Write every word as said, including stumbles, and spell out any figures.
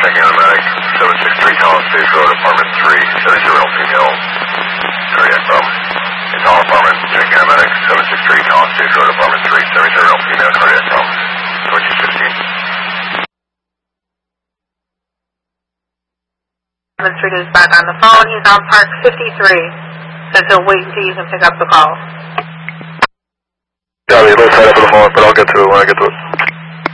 checking on medic, seven six three College Stage Road, apartment three, seven zero female, cardiac problem. It's all apartment, checking on medic, seven six three College Stage Road, apartment three, seven zero female, cardiac problem. twenty fifteen. Administrator is back on the phone. He's on Park fifty-three. Says he'll wait until you can pick up the call. Yeah, a little tied up at the moment, but I'll get to it when I get to it.